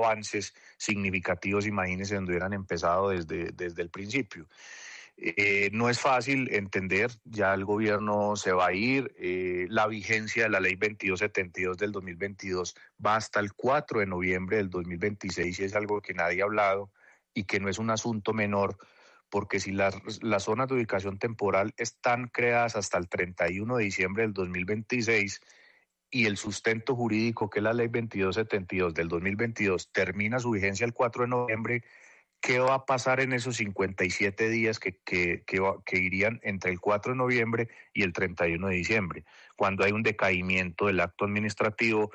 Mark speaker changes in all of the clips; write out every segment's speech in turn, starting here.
Speaker 1: avances significativos, imagínense, donde hubieran empezado desde el principio. No es fácil entender, ya el gobierno se va a ir, la vigencia de la ley 2272 del 2022 va hasta el 4 de noviembre del 2026 y es algo que nadie ha hablado y que no es un asunto menor, porque si las zonas de ubicación temporal están creadas hasta el 31 de diciembre del 2026 y el sustento jurídico, que es la ley 2272 del 2022, termina su vigencia el 4 de noviembre, ¿qué va a pasar en esos 57 días que irían entre el 4 de noviembre y el 31 de diciembre? Cuando hay un decaimiento del acto administrativo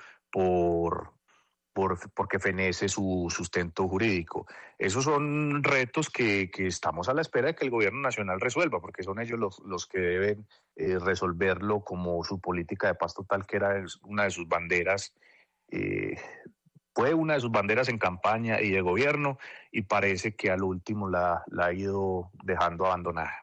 Speaker 1: porque fenece su sustento jurídico. Esos son retos que estamos a la espera de que el gobierno nacional resuelva, porque son ellos los que deben resolverlo, como su política de paz total, que era una de sus banderas. Fue una de sus banderas en campaña y de gobierno, y parece que al último la ha ido dejando abandonada.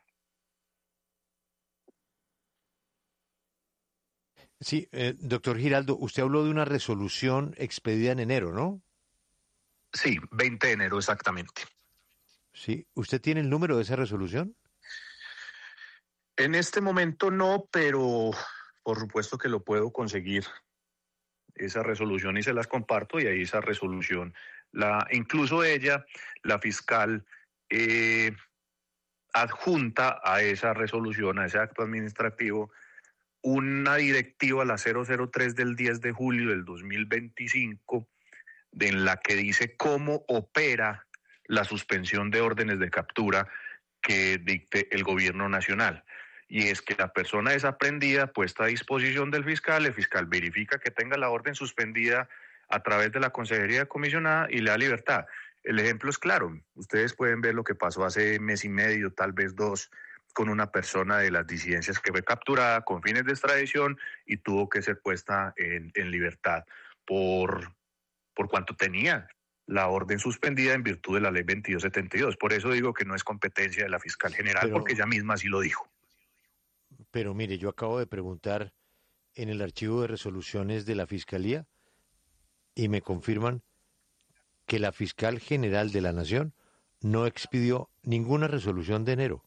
Speaker 2: Sí, doctor Giraldo, usted habló de una resolución expedida en enero, ¿no?
Speaker 1: Sí, 20 de enero exactamente.
Speaker 2: Sí, ¿usted tiene el número de esa resolución?
Speaker 1: En este momento no, pero por supuesto que lo puedo conseguir, esa resolución, y se las comparto, y ahí esa resolución, incluso ella, la fiscal, adjunta a esa resolución, a ese acto administrativo, una directiva, la 003 del 10 de julio del 2025, en la que dice cómo opera la suspensión de órdenes de captura que dicte el gobierno nacional. Y es que la persona es aprehendida, puesta a disposición del fiscal, el fiscal verifica que tenga la orden suspendida a través de la consejería comisionada y le da libertad. El ejemplo es claro, ustedes pueden ver lo que pasó hace mes y medio, tal vez dos, con una persona de las disidencias que fue capturada con fines de extradición y tuvo que ser puesta en libertad por cuanto tenía la orden suspendida en virtud de la ley 2272. Por eso digo que no es competencia de la fiscal general, porque ella misma así lo dijo.
Speaker 2: Pero mire, yo acabo de preguntar en el archivo de resoluciones de la Fiscalía y me confirman que la fiscal general de la Nación no expidió ninguna resolución de enero.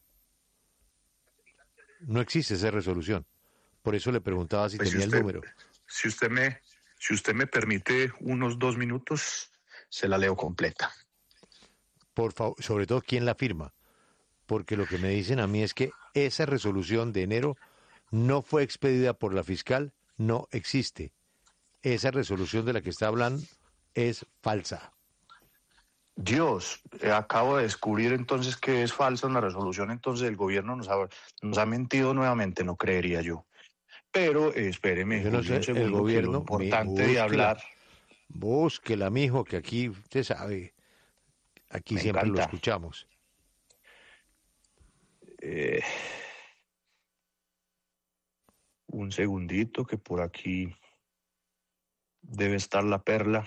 Speaker 2: No existe esa resolución. Por eso le preguntaba si tenía el número.
Speaker 1: Si usted me permite unos 2 minutos, se la leo completa.
Speaker 2: Por favor, sobre todo, ¿quién la firma? Porque lo que me dicen a mí es que esa resolución de enero no fue expedida por la fiscal, no existe. Esa resolución de la que está hablando es falsa.
Speaker 1: Dios, acabo de descubrir entonces que es falsa una resolución, entonces el gobierno nos ha mentido nuevamente, no creería yo. Pero espéreme,
Speaker 2: yo no sé,
Speaker 1: un segundo,
Speaker 2: el gobierno,
Speaker 1: que lo importante de hablar...
Speaker 2: Búsquela, mijo, que aquí, usted sabe, aquí
Speaker 1: me
Speaker 2: siempre
Speaker 1: encanta.
Speaker 2: lo escuchamos.
Speaker 1: Un segundito, que por aquí debe estar la perla.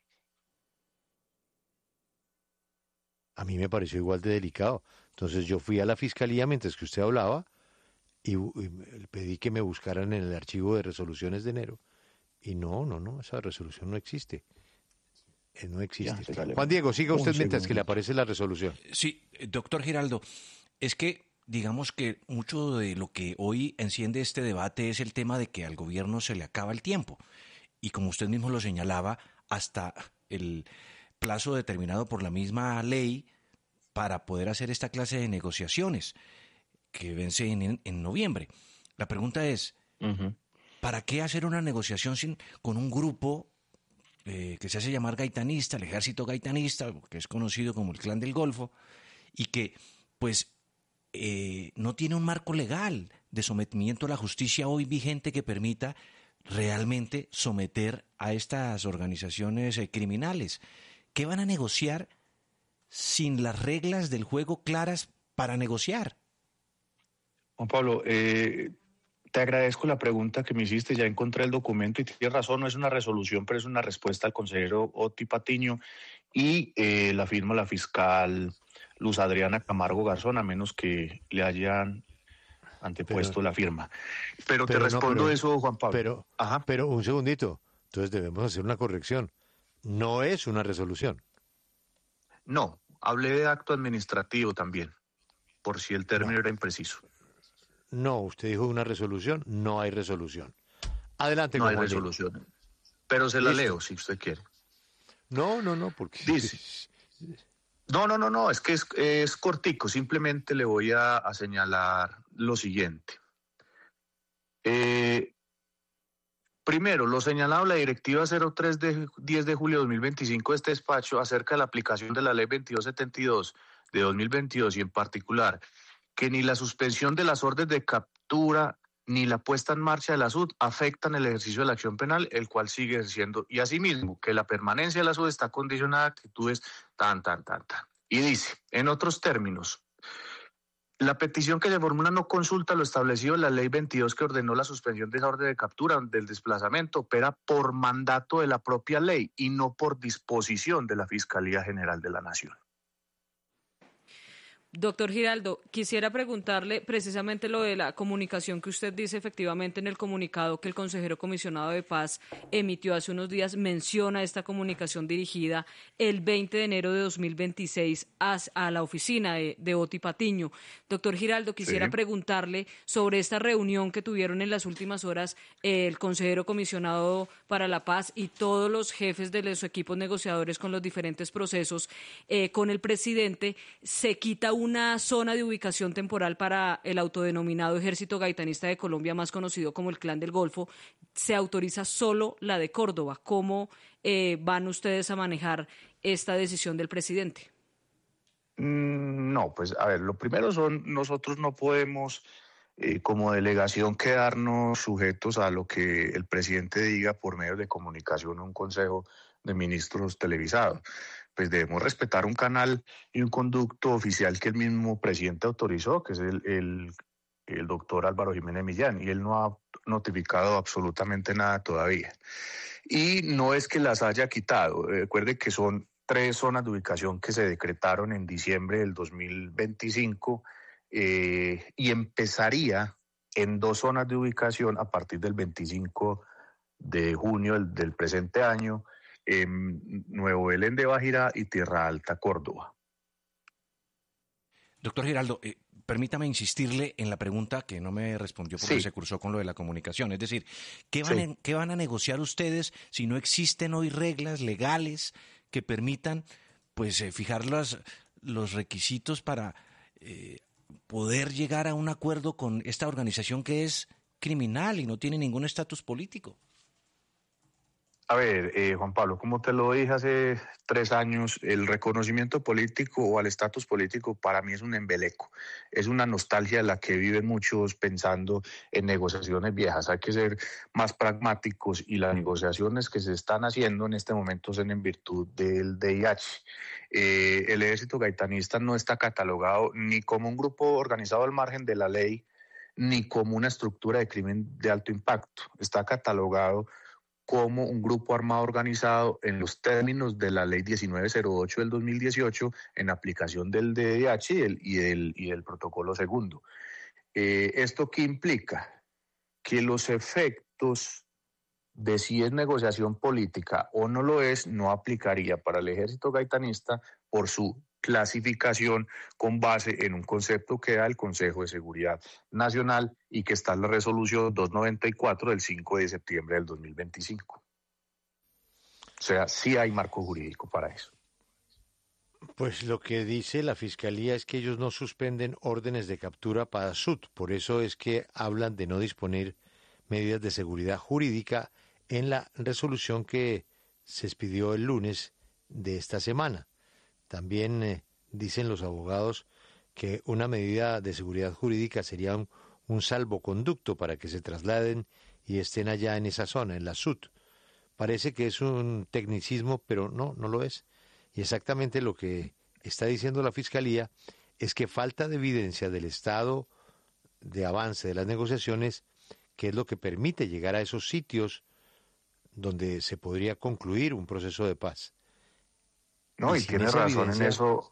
Speaker 2: A mí me pareció igual de delicado. Entonces yo fui a la fiscalía mientras que usted hablaba y pedí que me buscaran en el archivo de resoluciones de enero. Y no, esa resolución no existe. No existe.
Speaker 1: Ya,
Speaker 2: Juan Diego, siga usted mientras
Speaker 1: segundito.
Speaker 2: que le aparece la resolución.
Speaker 3: Sí, doctor Giraldo, es que digamos que mucho de lo que hoy enciende este debate es el tema de que al gobierno se le acaba el tiempo. Y como usted mismo lo señalaba, hasta el plazo determinado por la misma ley para poder hacer esta clase de negociaciones que vence en noviembre. La pregunta es, ¿para qué hacer una negociación con un grupo que se hace llamar gaitanista, el ejército gaitanista, que es conocido como el Clan del Golfo, y que pues no tiene un marco legal de sometimiento a la justicia hoy vigente que permita realmente someter a estas organizaciones criminales? ¿Qué van a negociar sin las reglas del juego claras para negociar?
Speaker 1: Juan Pablo, te agradezco la pregunta que me hiciste, ya encontré el documento y tienes razón, no es una resolución, pero es una respuesta al consejero Oti Patiño y la firma la fiscal Luz Adriana Camargo Garzón, a menos que le hayan antepuesto la firma. Pero te respondo eso, Juan Pablo.
Speaker 2: Pero un segundito, entonces debemos hacer una corrección. No es una resolución.
Speaker 1: No, hablé de acto administrativo también, por si el término
Speaker 2: No,
Speaker 1: era impreciso.
Speaker 2: no, usted dijo una resolución, no hay resolución. Adelante
Speaker 1: No
Speaker 2: con
Speaker 1: hay
Speaker 2: Juan Diego.
Speaker 1: resolución, pero se la
Speaker 2: Listo.
Speaker 1: leo si usted quiere.
Speaker 2: No, porque...
Speaker 1: Dice, no, es que es cortico, simplemente le voy a señalar lo siguiente. Eh, Primero, lo señalado en la Directiva 03 de 10 de julio de 2025 de este despacho acerca de la aplicación de la Ley 2272 de 2022 y en particular que ni la suspensión de las órdenes de captura ni la puesta en marcha de la SUD afectan el ejercicio de la acción penal, el cual sigue ejerciendo, y asimismo que la permanencia de la SUD está condicionada a actitudes tan. Y dice, en otros términos, la petición que se formula no consulta lo establecido en la Ley 22 que ordenó la suspensión de esa orden de captura del desplazamiento, opera por mandato de la propia ley y no por disposición de la Fiscalía General de la Nación.
Speaker 4: Doctor Giraldo, quisiera preguntarle precisamente lo de la comunicación que usted dice efectivamente en el comunicado que el consejero comisionado de paz emitió hace unos días, menciona esta comunicación dirigida el 20 de enero de 2026 a la oficina de Oti Patiño. Doctor Giraldo, quisiera preguntarle sobre esta reunión que tuvieron en las últimas horas el consejero comisionado para la paz y todos los jefes de los equipos negociadores con los diferentes procesos con el presidente. Se quita una zona de ubicación temporal para el autodenominado Ejército Gaitanista de Colombia, más conocido como el Clan del Golfo. Se autoriza solo la de Córdoba. ¿Cómo van ustedes a manejar esta decisión del presidente?
Speaker 1: No, pues a ver, lo primero nosotros no podemos como delegación quedarnos sujetos a lo que el presidente diga por medio de comunicación o un consejo de ministros televisado. Pues debemos respetar un canal y un conducto oficial que el mismo presidente autorizó, que es el doctor Álvaro Jiménez Millán, y él no ha notificado absolutamente nada todavía. Y no es que las haya quitado, recuerde que son 3 zonas de ubicación que se decretaron en diciembre del 2025 y empezaría en 2 zonas de ubicación a partir del 25 de junio del presente año, en Nuevo Belén de Bajirá y Tierra Alta, Córdoba.
Speaker 3: Doctor Giraldo, permítame insistirle en la pregunta que no me respondió porque se cruzó con lo de la comunicación. Es decir, ¿qué van a negociar ustedes si no existen hoy reglas legales que permitan pues fijar los requisitos para poder llegar a un acuerdo con esta organización que es criminal y no tiene ningún estatus político?
Speaker 1: A ver, Juan Pablo, como te lo dije hace 3 años, el reconocimiento político o al estatus político para mí es un embeleco, es una nostalgia de la que viven muchos pensando en negociaciones viejas. Hay que ser más pragmáticos y las negociaciones que se están haciendo en este momento son en virtud del DIH. El Ejército Gaitanista no está catalogado ni como un grupo organizado al margen de la ley, ni como una estructura de crimen de alto impacto. Está catalogado como un grupo armado organizado en los términos de la Ley 1908 del 2018 en aplicación del DDH y del protocolo segundo. ¿Esto qué implica? Que los efectos de si es negociación política o no lo es, no aplicaría para el Ejército Gaitanista por su clasificación con base en un concepto que da el Consejo de Seguridad Nacional y que está en la resolución 294 del 5 de septiembre del 2025. O sea, sí hay marco jurídico para eso.
Speaker 2: Pues lo que dice la Fiscalía es que ellos no suspenden órdenes de captura para SUD, por eso es que hablan de no disponer medidas de seguridad jurídica en la resolución que se expidió el lunes de esta semana. También dicen los abogados que una medida de seguridad jurídica sería un salvoconducto para que se trasladen y estén allá en esa zona, en la SUD. Parece que es un tecnicismo, pero no lo es. Y exactamente lo que está diciendo la Fiscalía es que falta de evidencia del estado de avance de las negociaciones, que es lo que permite llegar a esos sitios donde se podría concluir un proceso de paz.
Speaker 1: No, y tiene razón en eso,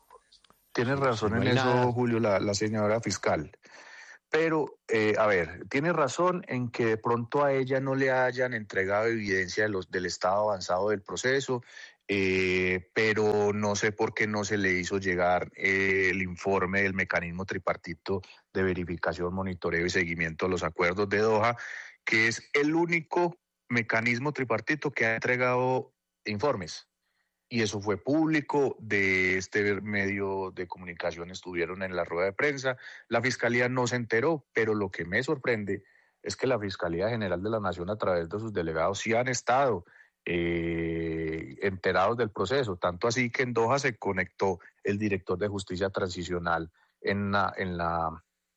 Speaker 1: Julio, la señora fiscal. Pero, a ver, tiene razón en que de pronto a ella no le hayan entregado evidencia del estado avanzado del proceso. pero no sé por qué no se le hizo llegar el informe del mecanismo tripartito de verificación, monitoreo y seguimiento de los acuerdos de Doha, que es el único mecanismo tripartito que ha entregado informes. Y eso fue público, de este medio de comunicación estuvieron en la rueda de prensa. La Fiscalía no se enteró, pero lo que me sorprende es que la Fiscalía General de la Nación, a través de sus delegados, sí han estado enterados del proceso, tanto así que en Doha se conectó el director de Justicia Transicional en la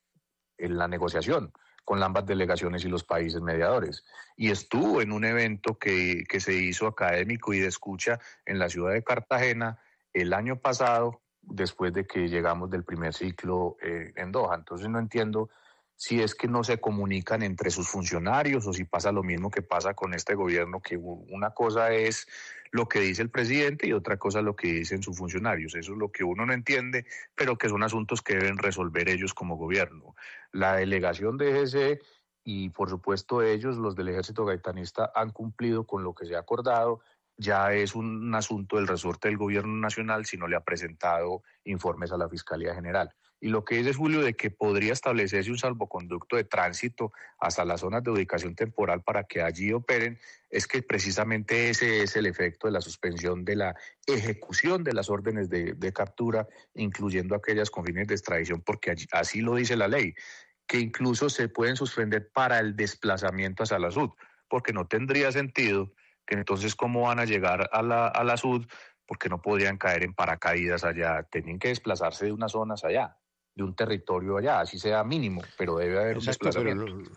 Speaker 1: negociación con ambas delegaciones y los países mediadores, y estuvo en un evento que se hizo académico y de escucha en la ciudad de Cartagena el año pasado, después de que llegamos del primer ciclo en Doha. Entonces no entiendo si es que no se comunican entre sus funcionarios o si pasa lo mismo que pasa con este gobierno, que una cosa es lo que dice el presidente y otra cosa lo que dicen sus funcionarios. Eso es lo que uno no entiende, pero que son asuntos que deben resolver ellos como gobierno. La delegación de EGC y por supuesto ellos, los del Ejército Gaitanista, han cumplido con lo que se ha acordado. Ya es un asunto del resorte del gobierno nacional si no le ha presentado informes a la Fiscalía General. Y lo que dice Julio de que podría establecerse un salvoconducto de tránsito hasta las zonas de ubicación temporal para que allí operen, es que precisamente ese es el efecto de la suspensión de la ejecución de las órdenes de captura, incluyendo aquellas con fines de extradición, porque allí, así lo dice la ley, que incluso se pueden suspender para el desplazamiento hacia la SUD, porque no tendría sentido que entonces cómo van a llegar a la SUD, porque no podrían caer en paracaídas allá, tienen que desplazarse de unas zonas allá, de un territorio allá, así sea mínimo, pero debe haber un desplazamiento.
Speaker 2: Pero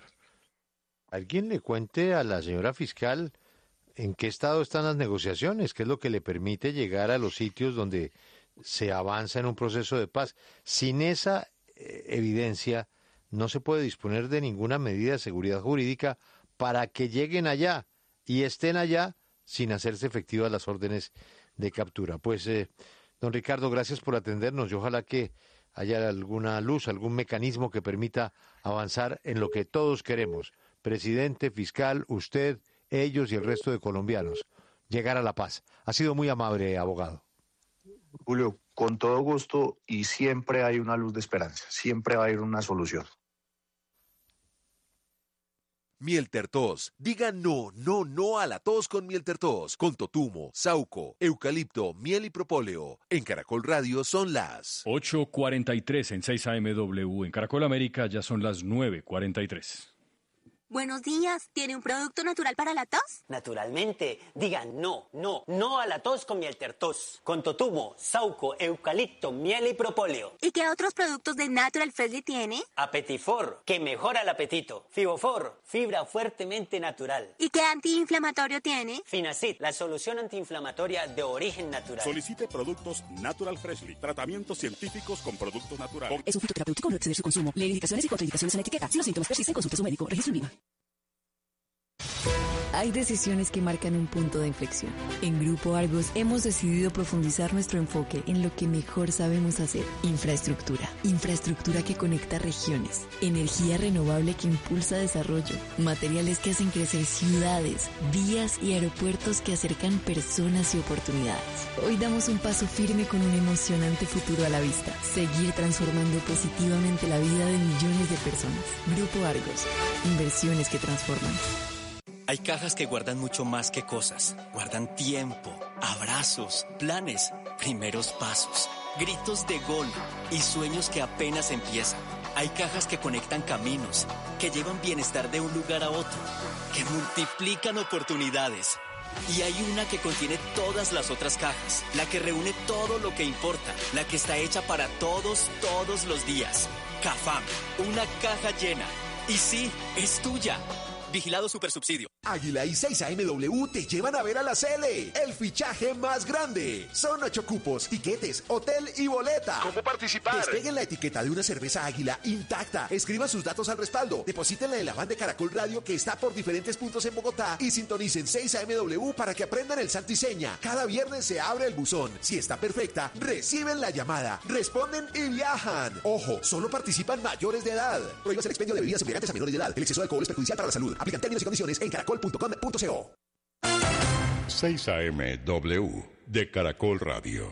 Speaker 2: alguien le cuente a la señora fiscal en qué estado están las negociaciones, qué es lo que le permite llegar a los sitios donde se avanza en un proceso de paz. Sin esa evidencia no se puede disponer de ninguna medida de seguridad jurídica para que lleguen allá y estén allá sin hacerse efectivas las órdenes de captura. Pues, don Ricardo, gracias por atendernos y ojalá que haya alguna luz, algún mecanismo que permita avanzar en lo que todos queremos. Presidente, fiscal, usted, ellos y el resto de colombianos. Llegar a la paz. Ha sido muy amable, abogado.
Speaker 1: Julio, con todo gusto, y siempre hay una luz de esperanza, siempre va a haber una solución.
Speaker 5: Miel Tertos. Diga no, no, no a la tos con Miel Tertos. Con totumo, sauco, eucalipto, miel y propóleo. En Caracol Radio son las
Speaker 6: 8:43 en 6 AMW. En Caracol América ya son las 9:43.
Speaker 7: Buenos días, ¿tiene un producto natural para la tos?
Speaker 8: Naturalmente, digan no, no, no a la tos con Miel Tertos. Con totumo, sauco, eucalipto, miel y propóleo.
Speaker 7: ¿Y qué otros productos de Natural Freshly tiene?
Speaker 8: Apetifor, que mejora el apetito. Fibofor, fibra fuertemente natural.
Speaker 7: ¿Y qué antiinflamatorio tiene?
Speaker 8: Finacid, la solución antiinflamatoria de origen natural.
Speaker 9: Solicite productos Natural Freshly, tratamientos científicos con productos naturales.
Speaker 10: Es un fitoterapéutico, no exceder su consumo. Lee indicaciones y contraindicaciones en la etiqueta. Si los síntomas persisten, consulte a su médico. Registro en Viva.
Speaker 11: Hay decisiones que marcan un punto de inflexión. En Grupo Argos hemos decidido profundizar nuestro enfoque en lo que mejor sabemos hacer. Infraestructura. Infraestructura que conecta regiones. Energía renovable que impulsa desarrollo. Materiales que hacen crecer ciudades, vías y aeropuertos que acercan personas y oportunidades. Hoy damos un paso firme con un emocionante futuro a la vista. Seguir transformando positivamente la vida de millones de personas. Grupo Argos. Inversiones que transforman.
Speaker 12: Hay cajas que guardan mucho más que cosas. Guardan tiempo, abrazos, planes, primeros pasos, gritos de gol y sueños que apenas empiezan. Hay cajas que conectan caminos, que llevan bienestar de un lugar a otro, que multiplican oportunidades. Y hay una que contiene todas las otras cajas, la que reúne todo lo que importa, la que está hecha para todos los días. Cafam, una caja llena. Y sí, es tuya. Vigilado Supersubsidio.
Speaker 5: Águila y 6AMW te llevan a ver a la Cele, el fichaje más grande. Son 8 cupos, tiquetes, hotel y boleta.
Speaker 9: ¿Cómo participar?
Speaker 5: Despeguen la etiqueta de una cerveza Águila intacta. Escriban sus datos al respaldo. Deposítenla en la van de Caracol Radio que está por diferentes puntos en Bogotá y sintonicen 6AMW para que aprendan el santo y seña. Cada viernes se abre el buzón. Si está perfecta, reciben la llamada, responden y viajan. Ojo, solo participan mayores de edad. Prohíbas el expendio de bebidas embriagantes a menores de edad. El exceso de alcohol es perjudicial para la salud. Aplican términos y condiciones en caracol.com.co.
Speaker 9: 6 AMW,
Speaker 13: de Caracol Radio.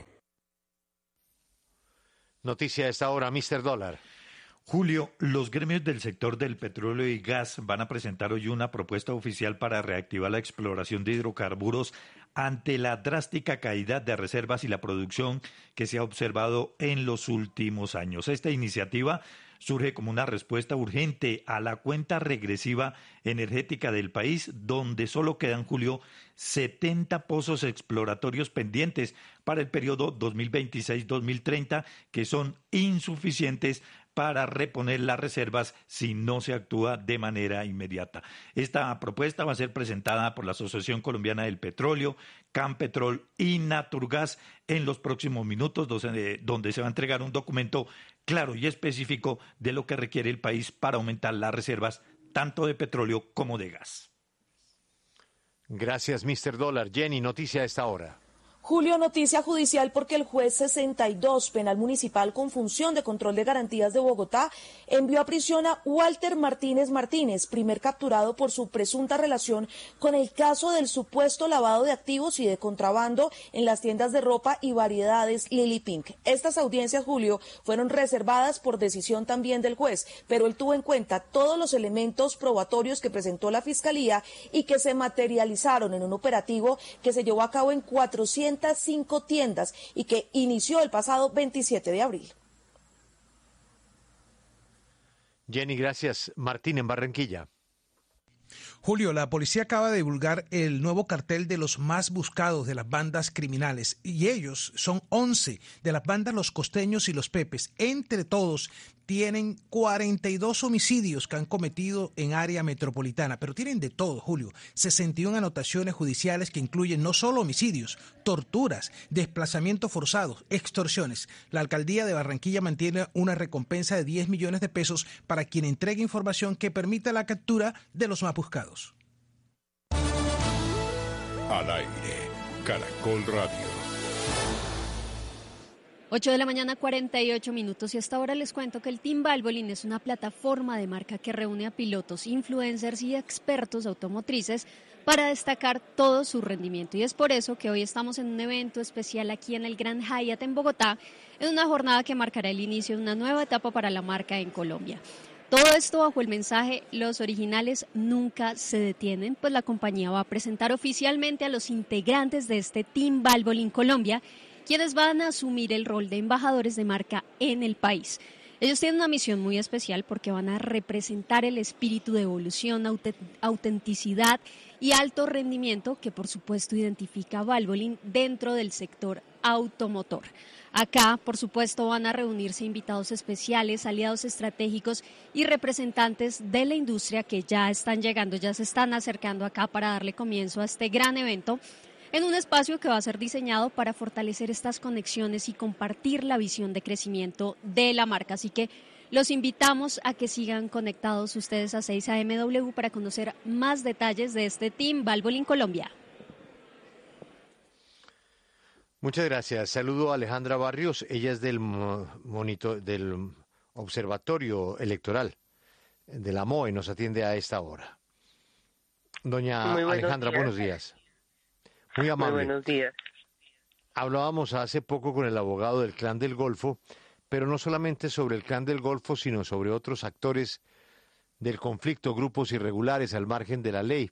Speaker 2: Noticia a esta hora, Mr. Dólar.
Speaker 14: Julio, los gremios del sector del petróleo y gas van a presentar hoy una propuesta oficial para reactivar la exploración de hidrocarburos ante la drástica caída de reservas y la producción que se ha observado en los últimos años. Esta iniciativa surge como una respuesta urgente a la cuenta regresiva energética del país, donde solo quedan, Julio, 70 pozos exploratorios pendientes para el periodo 2026-2030, que son insuficientes para reponer las reservas si no se actúa de manera inmediata. Esta propuesta va a ser presentada por la Asociación Colombiana del Petróleo, Campetrol y Naturgas en los próximos minutos, donde se va a entregar un documento claro y específico de lo que requiere el país para aumentar las reservas tanto de petróleo como de gas.
Speaker 2: Gracias, Mr. Dólar. Jenny, noticia a esta hora.
Speaker 15: Julio, noticia judicial porque el juez 62 penal municipal con función de control de garantías de Bogotá envió a prisión a Walter Martínez Martínez, primer capturado por su presunta relación con el caso del supuesto lavado de activos y de contrabando en las tiendas de ropa y variedades Lily Pink. Estas audiencias, Julio, fueron reservadas por decisión también del juez, pero él tuvo en cuenta todos los elementos probatorios que presentó la Fiscalía y que se materializaron en un operativo que se llevó a cabo en 405 tiendas y que inició el pasado 27 de abril.
Speaker 2: Jenny, gracias. Martín, en Barranquilla.
Speaker 16: Julio, la policía acaba de divulgar el nuevo cartel de los más buscados de las bandas criminales y ellos son 11 de las bandas Los Costeños y Los Pepes. Entre todos tienen 42 homicidios que han cometido en área metropolitana, pero tienen de todo, Julio. 61 anotaciones judiciales que incluyen no solo homicidios, torturas, desplazamientos forzados, extorsiones. La alcaldía de Barranquilla mantiene una recompensa de 10 millones de pesos para quien entregue información que permita la captura de los más buscados.
Speaker 13: Al aire, Caracol Radio.
Speaker 17: 8 de la mañana, 48 minutos, y hasta ahora les cuento que el Team Valvoline es una plataforma de marca que reúne a pilotos, influencers y expertos automotrices para destacar todo su rendimiento. Y es por eso que hoy estamos en un evento especial aquí en el Grand Hyatt en Bogotá, en una jornada que marcará el inicio de una nueva etapa para la marca en Colombia. Todo esto bajo el mensaje, los originales nunca se detienen, pues la compañía va a presentar oficialmente a los integrantes de este Team Valvoline Colombia, quienes van a asumir el rol de embajadores de marca en el país. Ellos tienen una misión muy especial porque van a representar el espíritu de evolución, autenticidad y alto rendimiento que por supuesto identifica a Valvoline dentro del sector automotor. Acá, por supuesto, van a reunirse invitados especiales, aliados estratégicos y representantes de la industria que ya están llegando, ya se están acercando acá para darle comienzo a este gran evento, en un espacio que va a ser diseñado para fortalecer estas conexiones y compartir la visión de crecimiento de la marca. Así que los invitamos a que sigan conectados ustedes a 6AMW para conocer más detalles de este Team Valvoline Colombia.
Speaker 2: Muchas gracias. Saludo a Alejandra Barrios. Ella es del del Observatorio Electoral de la MOE. Nos atiende a esta hora. Doña Alejandra, buenos días. Muy amable.
Speaker 18: Muy buenos días.
Speaker 2: Hablábamos hace poco con el abogado del Clan del Golfo, pero no solamente sobre el Clan del Golfo, sino sobre otros actores del conflicto, grupos irregulares al margen de la ley.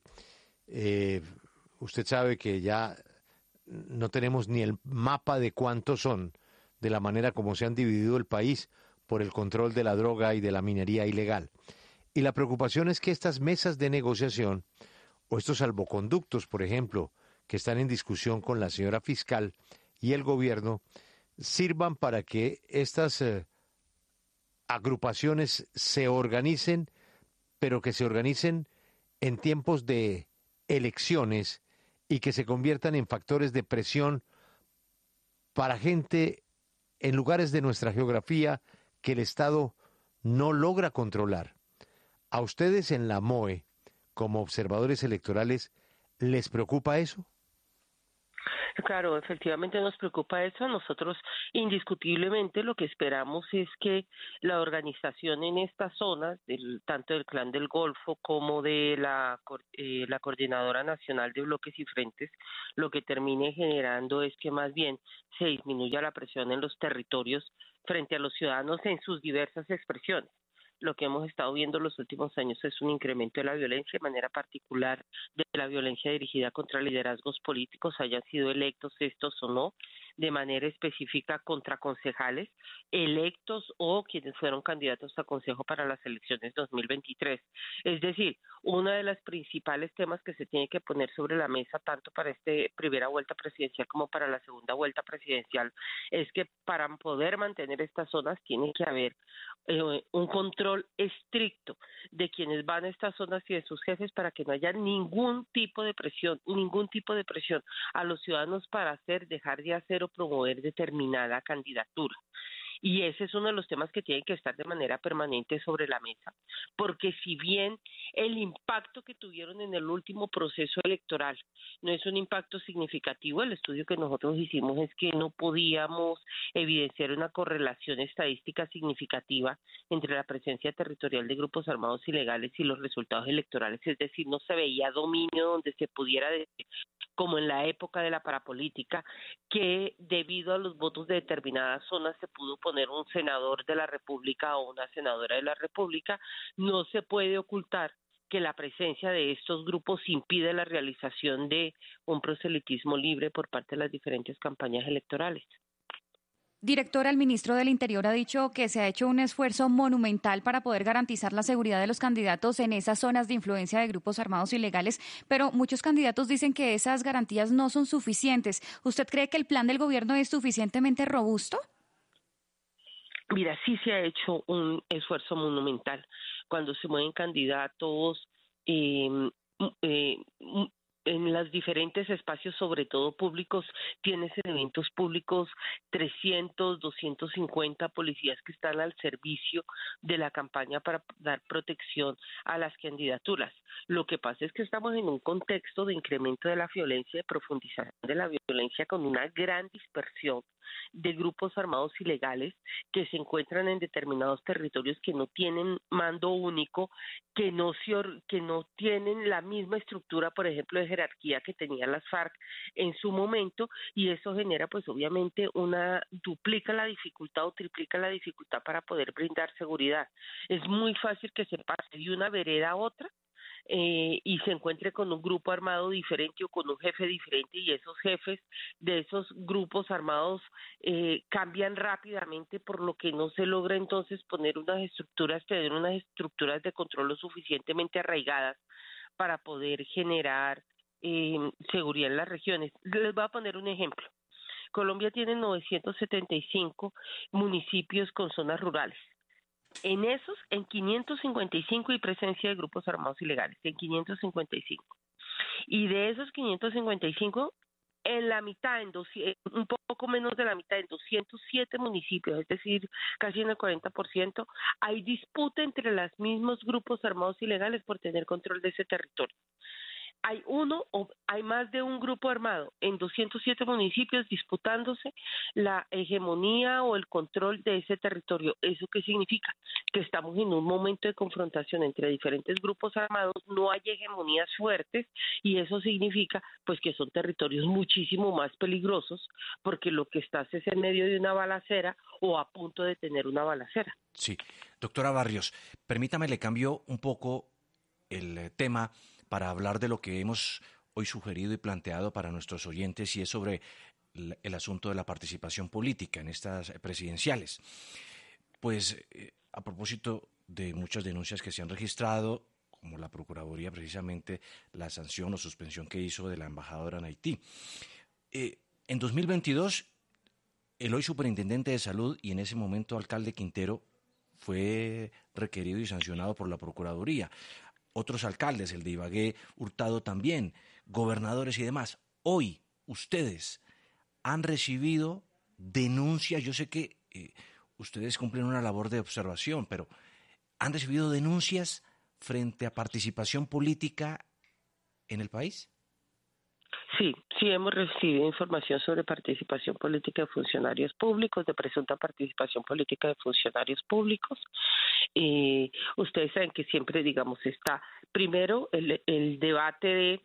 Speaker 2: Usted sabe que ya no tenemos ni el mapa de cuántos son, de la manera como se han dividido el país por el control de la droga y de la minería ilegal. Y la preocupación es que estas mesas de negociación, o estos salvoconductos, por ejemplo, que están en discusión con la señora fiscal y el gobierno, sirvan para que estas agrupaciones se organicen, pero que se organicen en tiempos de elecciones y que se conviertan en factores de presión para gente en lugares de nuestra geografía que el Estado no logra controlar. ¿A ustedes en la MOE, como observadores electorales, les preocupa eso?
Speaker 18: Claro, efectivamente nos preocupa eso. Nosotros indiscutiblemente lo que esperamos es que la organización en estas zonas, tanto del Clan del Golfo como de la Coordinadora Nacional de Bloques y Frentes, lo que termine generando es que más bien se disminuya la presión en los territorios frente a los ciudadanos en sus diversas expresiones. Lo que hemos estado viendo en los últimos años es un incremento de la violencia, de manera particular de la violencia dirigida contra liderazgos políticos, hayan sido electos estos o no, de manera específica contra concejales electos o quienes fueron candidatos a consejo para las elecciones 2023. Es decir, uno de los principales temas que se tiene que poner sobre la mesa, tanto para esta primera vuelta presidencial como para la segunda vuelta presidencial, es que para poder mantener estas zonas tiene que haber un control estricto de quienes van a estas zonas y de sus jefes para que no haya ningún tipo de presión a los ciudadanos para dejar de hacer o promover determinada candidatura. Y ese es uno de los temas que tienen que estar de manera permanente sobre la mesa, porque si bien el impacto que tuvieron en el último proceso electoral no es un impacto significativo, el estudio que nosotros hicimos es que no podíamos evidenciar una correlación estadística significativa entre la presencia territorial de grupos armados ilegales y los resultados electorales, es decir, no se veía dominio donde se pudiera decir, como en la época de la parapolítica, que debido a los votos de determinadas zonas se pudo poner un senador de la República o una senadora de la República. No se puede ocultar que la presencia de estos grupos impide la realización de un proselitismo libre por parte de las diferentes campañas electorales.
Speaker 19: Directora, el ministro del Interior ha dicho que se ha hecho un esfuerzo monumental para poder garantizar la seguridad de los candidatos en esas zonas de influencia de grupos armados ilegales, pero muchos candidatos dicen que esas garantías no son suficientes. ¿Usted cree que el plan del gobierno es suficientemente robusto?
Speaker 18: Mira, sí se ha hecho un esfuerzo monumental. Cuando se mueven candidatos en los diferentes espacios, sobre todo públicos, tienes en eventos públicos 300, 250 policías que están al servicio de la campaña para dar protección a las candidaturas. Lo que pasa es que estamos en un contexto de incremento de la violencia, de profundización de la violencia, con una gran dispersión de grupos armados ilegales que se encuentran en determinados territorios, que no tienen mando único, que no tienen la misma estructura, por ejemplo, de jerarquía que tenían las FARC en su momento, y eso genera pues obviamente duplica la dificultad o triplica la dificultad para poder brindar seguridad. Es muy fácil que se pase de una vereda a otra y se encuentre con un grupo armado diferente o con un jefe diferente, y esos jefes de esos grupos armados cambian rápidamente, por lo que no se logra entonces tener unas estructuras de control lo suficientemente arraigadas para poder generar seguridad en las regiones. Les voy a poner un ejemplo. Colombia tiene 975 municipios con zonas rurales. En 555 hay presencia de grupos armados ilegales, en 555. Y de esos 555, en la mitad, un poco menos de la mitad, en 207 municipios, es decir, casi en el 40%, hay disputa entre los mismos grupos armados ilegales por tener control de ese territorio. Hay más de un grupo armado en 207 municipios disputándose la hegemonía o el control de ese territorio. ¿Eso qué significa? Que estamos en un momento de confrontación entre diferentes grupos armados, no hay hegemonías fuertes, y eso significa pues que son territorios muchísimo más peligrosos, porque lo que estás es en medio de una balacera o a punto de tener una balacera.
Speaker 3: Sí, doctora Barrios, permítame, le cambio un poco el tema para hablar de lo que hemos hoy sugerido y planteado para nuestros oyentes, y es sobre el asunto de la participación política en estas presidenciales. Pues a propósito de muchas denuncias que se han registrado, como la Procuraduría, precisamente la sanción o suspensión que hizo de la embajadora en Haití. En 2022, el hoy superintendente de salud y en ese momento alcalde Quintero fue requerido y sancionado por la Procuraduría. Otros alcaldes, el de Ibagué, Hurtado también, gobernadores y demás. Hoy, ustedes han recibido denuncias. Yo sé que ustedes cumplen una labor de observación, pero ¿han recibido denuncias frente a participación política en el país?
Speaker 18: Sí, hemos recibido información sobre participación política de funcionarios públicos, de presunta participación política de funcionarios públicos. Ustedes saben que siempre, digamos, está primero el debate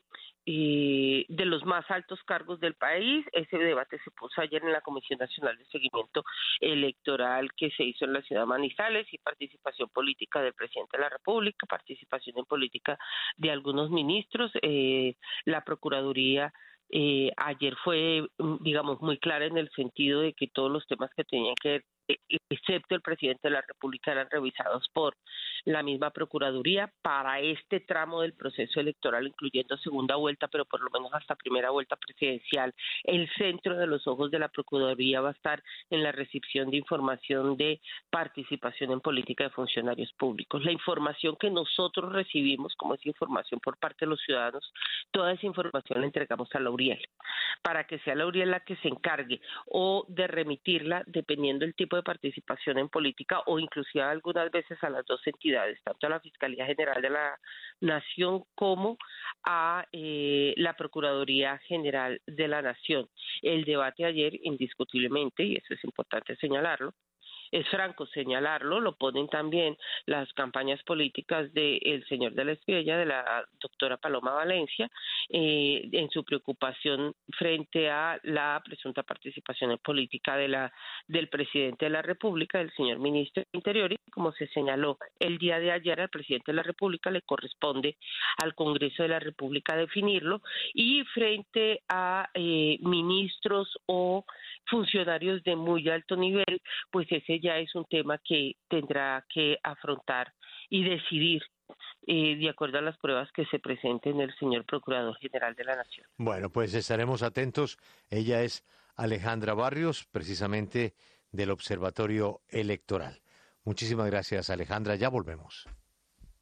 Speaker 18: de los más altos cargos del país. Ese debate se puso ayer en la Comisión Nacional de Seguimiento Electoral que se hizo en la ciudad de Manizales, y participación política del presidente de la República, participación en política de algunos ministros. La Procuraduría ayer fue, digamos, muy clara en el sentido de que todos los temas que tenían que ver, excepto el presidente de la República, eran revisados por la misma Procuraduría para este tramo del proceso electoral, incluyendo segunda vuelta, pero por lo menos hasta primera vuelta presidencial. El centro de los ojos de la Procuraduría va a estar en la recepción de información de participación en política de funcionarios públicos. La información que nosotros recibimos, como es información por parte de los ciudadanos, toda esa información la entregamos a la URIEL, para que sea la URIEL la que se encargue o de remitirla, dependiendo del tipo de participación en política, o inclusive algunas veces a las dos entidades, tanto a la Fiscalía General de la Nación como a la Procuraduría General de la Nación. El debate ayer, indiscutiblemente, y eso es importante señalarlo, es franco señalarlo, lo ponen también las campañas políticas del señor de la Espriella, de la doctora Paloma Valencia, en su preocupación frente a la presunta participación en política del presidente de la República, del señor ministro del Interior, y como se señaló el día de ayer, al presidente de la República le corresponde al Congreso de la República definirlo, y frente a ministros o funcionarios de muy alto nivel, pues ese ya es un tema que tendrá que afrontar y decidir de acuerdo a las pruebas que se presenten el señor Procurador General de la Nación.
Speaker 2: Bueno, pues estaremos atentos. Ella es Alejandra Barrios, precisamente del Observatorio Electoral. Muchísimas gracias, Alejandra. Ya volvemos.